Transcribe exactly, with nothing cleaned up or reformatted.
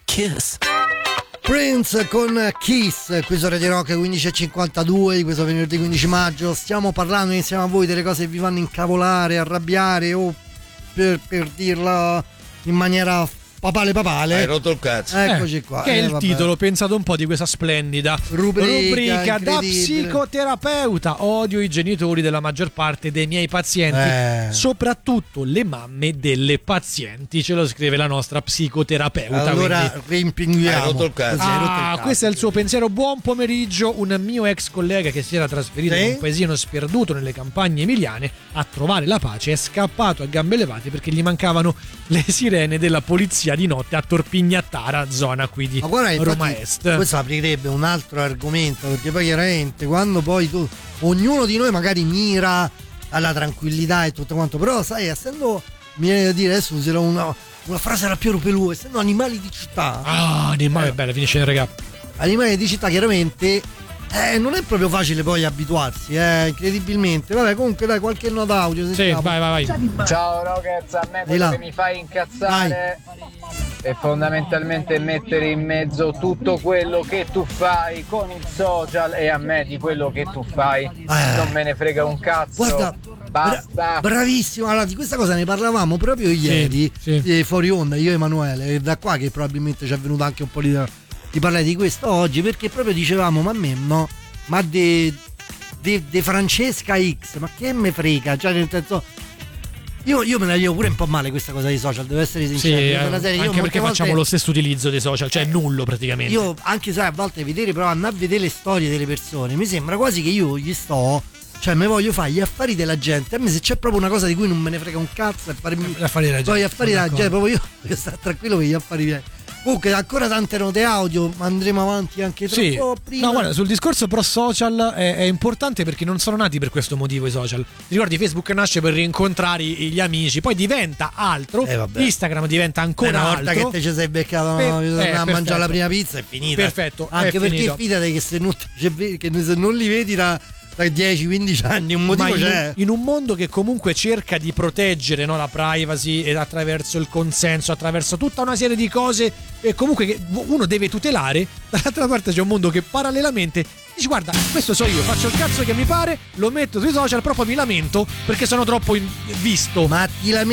Kiss. Prince con Kiss, qui su Radio Rock quindici e cinquantadue di questo venerdì quindici maggio. Stiamo parlando insieme a voi delle cose che vi fanno incavolare, arrabbiare o per, per dirla in maniera papale papale. Hai rotto il cazzo. Eccoci eh, qua. Che è eh, il vabbè. titolo, pensato un po' di questa splendida rubrica, rubrica da incredibile. psicoterapeuta. Odio i genitori della maggior parte dei miei pazienti, Eh. soprattutto le mamme delle pazienti. Ce lo scrive la nostra psicoterapeuta. Allora quindi... rimpinguiamo. Hai rotto il cazzo. Così, hai rotto il Ah, cazzo. questo è il suo pensiero. Buon pomeriggio. Un mio ex collega che si era trasferito Sì? in un paesino sperduto nelle campagne emiliane a trovare la pace è scappato a gambe levate perché gli mancavano le sirene della polizia di notte a Torpignattara, zona qui di Ma guarda, infatti, Roma Est. questo aprirebbe un altro argomento, perché poi chiaramente quando poi tu, ognuno di noi magari mira alla tranquillità e tutto quanto, però sai, essendo, mi viene da dire, adesso userò una, una frase alla Piero Pelù, essendo animali di città, Ah, animale, Eh. è bella, finisce in regà. animali di città chiaramente eh, non è proprio facile poi abituarsi, eh, incredibilmente. Vabbè, comunque dai, qualche nota audio. Sì, sentiamo. vai, vai, vai. Ciao Rockets, a me Di quello là. che mi fai incazzare è fondamentalmente mettere in mezzo tutto quello che tu fai con il social e a me di quello che tu fai non me ne frega un cazzo. Guarda, basta. bra- bravissimo. Allora, di questa cosa ne parlavamo proprio ieri, sì. eh, fuori onda, io e Emanuele, e da qua che probabilmente ci è venuto anche un po' di, di parlare di questo oggi, perché proprio dicevamo, ma a me no, ma de, de, de Francesca X, ma che me frega, cioè nel senso, io, io me la vivo pure un po' male questa cosa dei social, devo essere Sì, sincero. eh, Per la serie, io anche molte perché volte- facciamo lo stesso utilizzo dei social, cioè nullo praticamente. io anche sai a volte vedere, però andare a vedere le storie delle persone mi sembra quasi che io gli sto, cioè mi voglio fare gli affari della gente. A me se c'è proprio una cosa di cui non me ne frega un cazzo è fare Gli affari della gente, poi gli affari sono della gente, proprio io devo stare tranquillo per gli affari miei. Comunque ancora tante note audio, ma andremo avanti anche Sì, troppo prima. no, guarda, sul discorso pro social è, è importante perché non sono nati per questo motivo i social. Ti ricordi, Facebook nasce per rincontrare i- gli amici, poi diventa altro, Eh, vabbè. Instagram diventa Eh, ancora una volta altro. che te ci sei beccato Per- no, eh, a mangiare perfetto. la prima pizza è finita. Perfetto, Anche è perché finito. fidate che se non, che se non li vedi da, da dieci quindici anni un motivo Ma in c'è. un, in un mondo che comunque cerca di proteggere, no, la privacy e attraverso il consenso, attraverso tutta una serie di cose e comunque che uno deve tutelare, dall'altra parte c'è un mondo che parallelamente dice guarda, questo so io, faccio il cazzo che mi pare, lo metto sui social, proprio mi lamento perché sono troppo in- visto. Ma ti lamenti